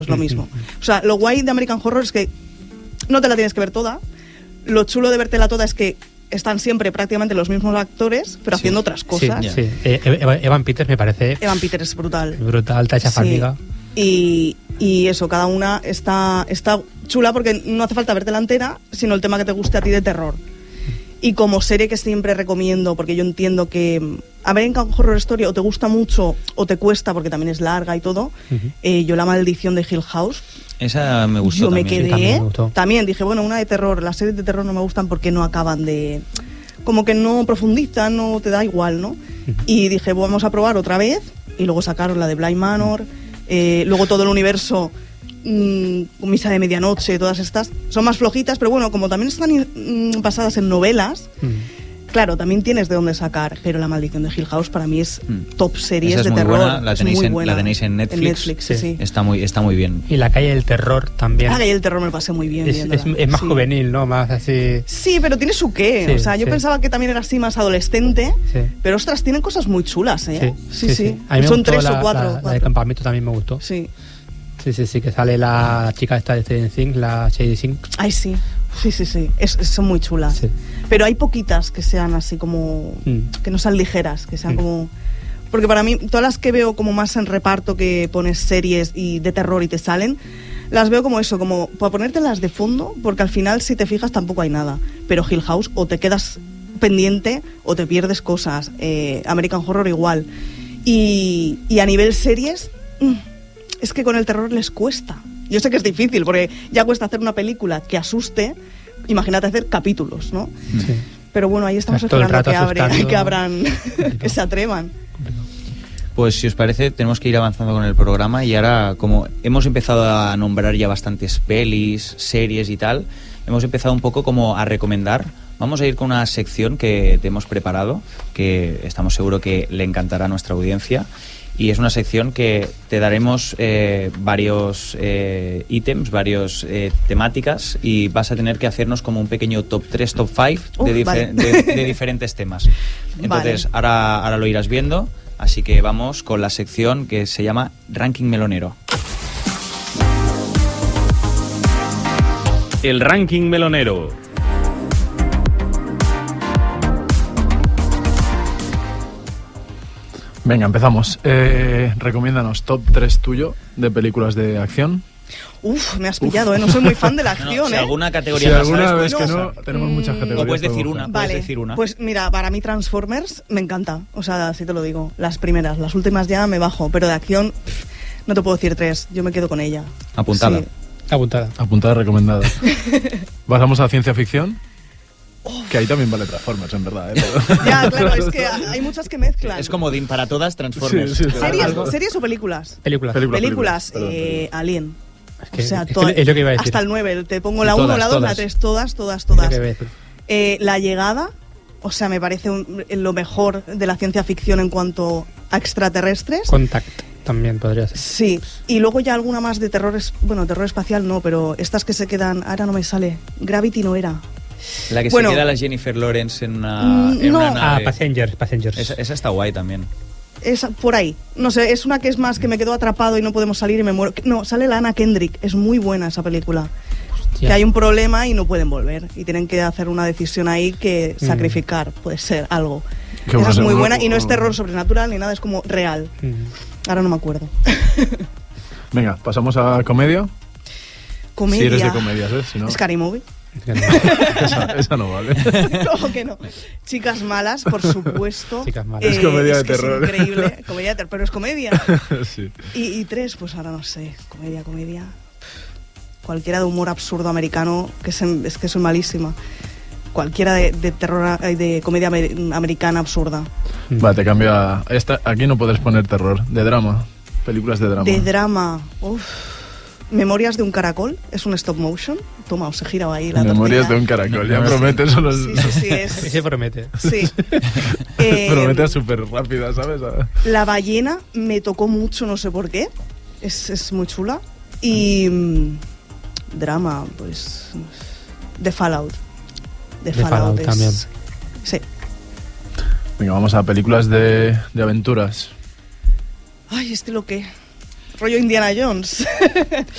es lo mismo. O sea, lo guay de American Horror es que no te la tienes que ver toda. Lo chulo de vértela toda es que están siempre prácticamente los mismos actores, pero haciendo otras cosas. Sí. Evan Peters me parece... Evan Peters es brutal. Brutal, está hecha fábrica. Y eso, cada una está chula porque no hace falta vértela entera, sino el tema que te guste a ti de terror. Y como serie que siempre recomiendo, porque yo entiendo que American Horror Story o te gusta mucho o te cuesta, porque también es larga y todo, yo La Maldición de Hill House... Esa me gustó. Yo me quedé... También dije, bueno, una de terror, las series de terror no me gustan porque no acaban de... Como que no profundizan, no te da igual, ¿no? Y dije, vamos a probar otra vez. Y luego sacaron la de Bly Manor, luego todo el universo... Misa de Medianoche, todas estas son más flojitas, pero bueno, como también están basadas en novelas, claro, también tienes de dónde sacar. Pero La Maldición de Hill House para mí es top series de terror. Buena, la tenéis en Netflix. Sí. Está muy bien. Y La Calle del Terror también. La Calle del Terror me lo pasé muy bien. Es más juvenil, ¿no? Más así. Sí, pero tiene su qué. O sea, yo pensaba que también era así más adolescente, pero ostras, tienen cosas muy chulas, ¿eh? Sí. A mí me son gustó 3 o 4. La de Campamento también me gustó. Sí, que sale la chica esta de Stranger Things, la Shady Sink. Ay, sí. Son muy chulas. Sí. Pero hay poquitas que sean así como... que no sean ligeras, que sean como... Porque para mí, todas las que veo como más en reparto, que pones series y de terror y te salen, las veo como eso, como para ponértelas de fondo, porque al final, si te fijas, tampoco hay nada. Pero Hill House, o te quedas pendiente o te pierdes cosas. American Horror igual. Y a nivel series... es que con el terror les cuesta. Yo sé que es difícil, porque ya cuesta hacer una película que asuste, imagínate hacer capítulos, ¿no? Sí. Pero bueno, ahí estamos esperando que abran, que se atrevan. Pues si os parece, tenemos que ir avanzando con el programa, y ahora, como hemos empezado a nombrar ya bastantes pelis, series y tal, hemos empezado un poco como a recomendar. Vamos a ir con una sección que te hemos preparado, que estamos seguros que le encantará a nuestra audiencia. Y es una sección que te daremos varios ítems, varias temáticas, y vas a tener que hacernos como un pequeño top 3, top 5 de diferentes temas. Entonces, ahora lo irás viendo, así que vamos con la sección que se llama Ranking Melonero. El Ranking Melonero. Venga, empezamos. Recomiéndanos top 3 tuyo de películas de acción. Uf, me has pillado, no soy muy fan de la acción. Si alguna categoría si no alguna sabes, vez que no, tenemos muchas categorías. O puedes decir una. Vale, pues mira, para mí Transformers me encanta. O sea, así te lo digo. Las primeras, las últimas ya me bajo. Pero de acción, no te puedo decir 3. Yo me quedo con ella. Apuntada. Sí. Apuntada, recomendada. ¿Pasamos a ciencia ficción? Que ahí también vale Transformers, en verdad. Ya, claro, es que hay muchas que mezclan. Es comodín para todas, Transformers. Sí. ¿Series o películas? Películas. Alien. Es que, o sea, es lo que iba a decir. Hasta el 9. Te pongo la 1, la 2, la 3, todas. Es lo que iba a decir. La Llegada, o sea, me parece lo mejor de la ciencia ficción en cuanto a extraterrestres. Contact también podría ser. Sí, y luego ya alguna más de terror espacial no, pero estas que se quedan, ahora no me sale. Gravity no era. La que se queda la Jennifer Lawrence en una nave. Passengers. Esa está guay también. Es por ahí, no sé, es una que es más que me quedo atrapado y no podemos salir y me muero. No, sale la Anna Kendrick, es muy buena esa película. Hostia. Que hay un problema y no pueden volver y tienen que hacer una decisión ahí que sacrificar, puede ser algo. Esa es muy buena y no es terror sobrenatural ni nada, es como real. Ahora no me acuerdo. Venga, pasamos a comedia. Comedia. Si eres de comedias, ¿eh? Si no... Scary Movie. esa no vale. ¿Cómo que no? Chicas Malas, por supuesto. Chicas Malas. Es comedia de terror. Es increíble. Comedia de terror, pero es comedia. Sí. Y 3, pues ahora no sé. Comedia. Cualquiera de humor absurdo americano, es que soy malísima. Cualquiera de terror, de comedia americana absurda. Vale, te cambio a... Aquí no puedes poner terror. De drama. Películas de drama. De drama. Memorias de un caracol, es un stop motion. Toma, os he girado ahí la Memorias tortilla. de un caracol, ya promete solo. Sí, se promete. Sí. Promete súper rápida, ¿sabes? La ballena me tocó mucho, no sé por qué. Es muy chula. Y drama, pues... The Fallout. The Fallout es... también. Sí. Venga, vamos a películas de aventuras. Ay, ¿estilo qué? rollo Indiana Jones.